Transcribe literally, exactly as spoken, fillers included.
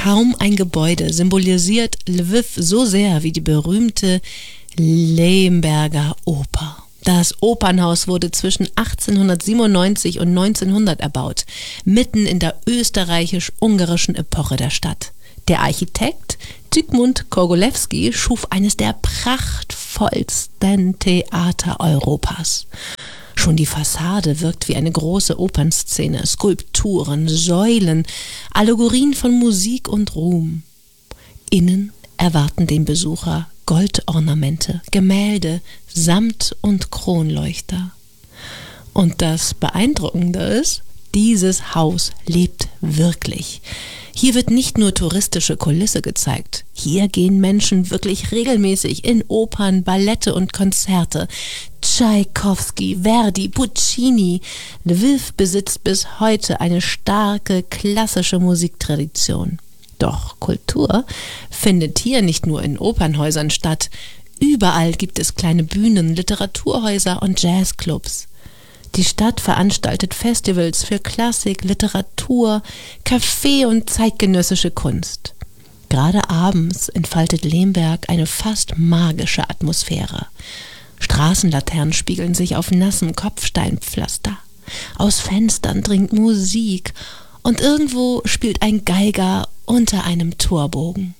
Kaum ein Gebäude symbolisiert Lwiw so sehr wie die berühmte Lemberger Oper. Das Opernhaus wurde zwischen achtzehnhundertsiebenundneunzig und neunzehnhundert erbaut, mitten in der österreichisch-ungarischen Epoche der Stadt. Der Architekt Zygmunt Kogolewski schuf eines der prachtvollsten Theater Europas. Schon die Fassade wirkt wie eine große Opernszene, Skulpturen, Säulen, Allegorien von Musik und Ruhm. Innen erwarten den Besucher Goldornamente, Gemälde, Samt- und Kronleuchter. Und das Beeindruckende ist, dieses Haus lebt wirklich. Hier wird nicht nur touristische Kulisse gezeigt. Hier gehen Menschen wirklich regelmäßig in Opern, Ballette und Konzerte. Tschaikowski, Verdi, Puccini. Lwiw besitzt bis heute eine starke klassische Musiktradition. Doch Kultur findet hier nicht nur in Opernhäusern statt. Überall gibt es kleine Bühnen, Literaturhäuser und Jazzclubs. Die Stadt veranstaltet Festivals für Klassik, Literatur, Kaffee und zeitgenössische Kunst. Gerade abends entfaltet Lemberg eine fast magische Atmosphäre. Straßenlaternen spiegeln sich auf nassem Kopfsteinpflaster. Aus Fenstern dringt Musik und irgendwo spielt ein Geiger unter einem Torbogen.